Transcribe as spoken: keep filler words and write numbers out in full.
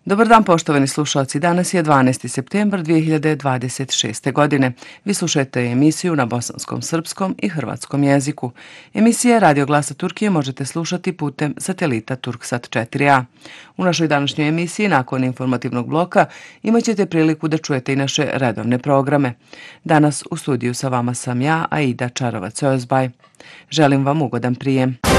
Dobar dan, poštovani slušalci. Danas je dvanaesti septembar dvije hiljade dvadeset šeste. godine. Vi slušajte emisiju na bosanskom, srpskom i hrvatskom jeziku. Emisije Radio Glasa Turkije možete slušati putem satelita Turksat četiri a. U našoj današnjoj emisiji, nakon informativnog bloka, imat ćete priliku da čujete i naše redovne programe. Danas u studiju sa vama sam ja, Aida Čarovac-Ozbaj. Želim vam ugodan prijem.